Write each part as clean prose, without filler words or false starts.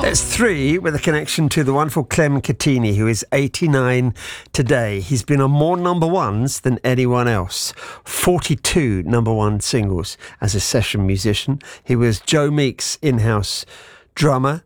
It's 3 with a connection to the wonderful Clem Cattini, who is 89 today. He's been on more number ones than anyone else. 42 number one singles as a session musician. He was Joe Meek's in-house drummer.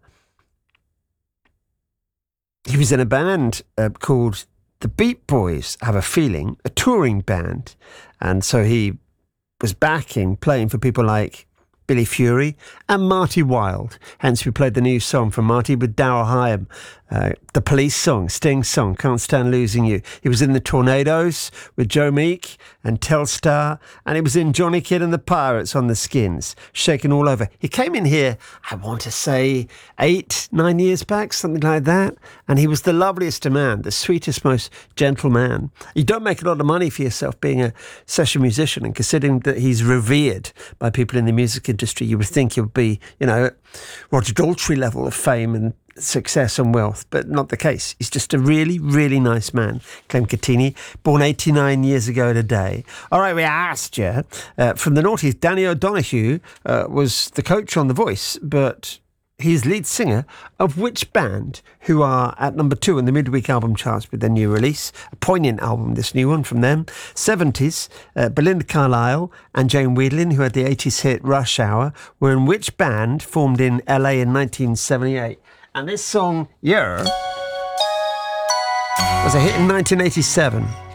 He was in a band called the Beat Boys, Have a Feeling, a touring band. And so he was playing for people like Billy Fury and Marty Wilde. Hence we played the new song from Marty with Darryl Hyam, the Police song, Sting's song, Can't Stand Losing You. He was in the Tornadoes with Joe Meek and Telstar, and he was in Johnny Kidd and the Pirates on the Skins, shaking all over. He came in here, I want to say 8-9 years back, something like that, and he was the loveliest of man, the sweetest, most gentle man. You don't make a lot of money for yourself being a session musician, and considering that he's revered by people in the music industry, you would think he would be, Roger Daltrey level of fame and success and wealth, but not the case. He's just a really, really nice man, Clem Cattini, born 89 years ago today. All right, we asked you, from the noughties, Danny O'Donoghue was the coach on The Voice, but he's lead singer of which band, who are at number 2 in the midweek album charts with their new release, a poignant album, this new one from them. 70s, Belinda Carlisle and Jane Wiedlin, who had the 80s hit Rush Hour, were in which band formed in LA in 1978. And this song, Yeah, was a hit in 1987.